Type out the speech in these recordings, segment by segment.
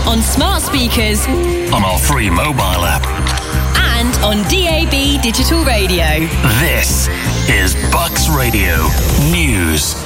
on smart speakers, on our free mobile app, and on DAB digital radio. This is Bucks Radio News.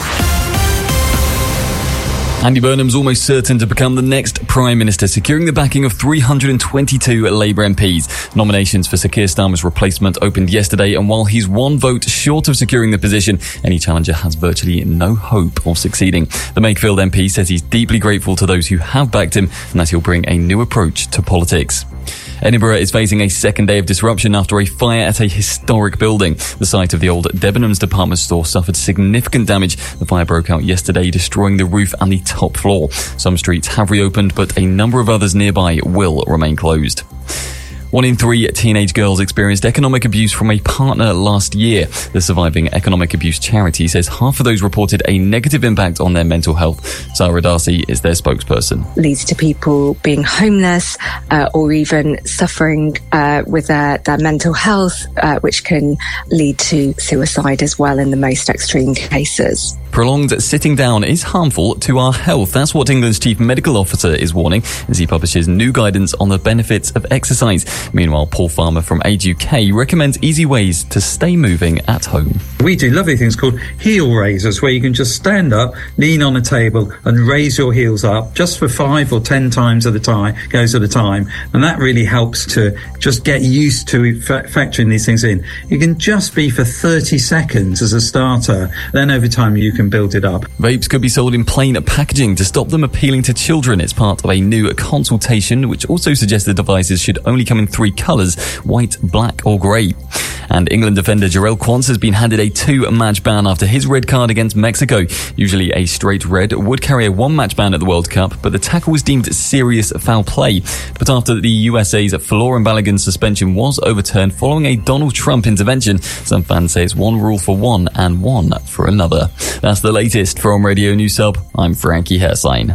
Andy Burnham's almost certain to become the next Prime Minister, securing the backing of 322 Labour MPs. Nominations for Sir Keir Starmer's replacement opened yesterday, and while he's one vote short of securing the position, any challenger has virtually no hope of succeeding. The Makefield MP says he's deeply grateful to those who have backed him and that he'll bring a new approach to politics. Edinburgh is facing a second day of disruption after a fire at a historic building. The site of the old Debenhams department store suffered significant damage. The fire broke out yesterday, destroying the roof and the top floor. Some streets have reopened, but a number of others nearby will remain closed. 1 in 3 teenage girls experienced economic abuse from a partner last year. The Surviving Economic Abuse charity says half of those reported a negative impact on their mental health. Sarah Darcy is their spokesperson. Leads to people being homeless or even suffering with their mental health, which can lead to suicide as well in the most extreme cases. Prolonged sitting down is harmful to our health. That's what England's chief medical officer is warning as he publishes new guidance on the benefits of exercise. Meanwhile, Paul Farmer from Age UK recommends easy ways to stay moving at home. We do lovely things called heel raisers, where you can just stand up, lean on a table and raise your heels up just for 5 or 10 times at a time, and that really helps to just get used to factoring these things in. It can just be for 30 seconds as a starter, then over time you can build it up. Vapes could be sold in plain packaging to stop them appealing to children. It's part of a new consultation which also suggests the devices should only come in 3 colours: white, black or grey. And England defender Jarell Quance has been handed a 2-match ban after his red card against Mexico. Usually a straight red would carry a 1-match ban at the World Cup, but the tackle was deemed serious foul play. But after the USA's Folarin Balogun's suspension was overturned following a Donald Trump intervention, some fans say it's one rule for one and one for another. That's the latest from Radio News Hub. I'm Frankie Hersign.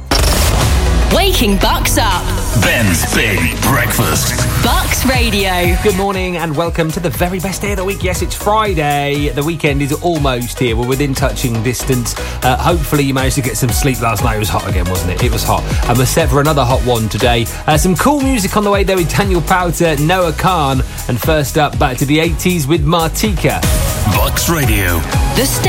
Waking Bucks up. Ben's Big Breakfast. Bucks Radio. Good morning and welcome to the very best day of the week. Yes, it's Friday. The weekend is almost here. We're within touching distance. Hopefully you managed to get some sleep last night. It was hot again, wasn't it? It was hot. And we're set for another hot one today. Some cool music on the way there with Daniel Powter, Noah Khan. And first up, back to the 80s with Martika. Bucks Radio. The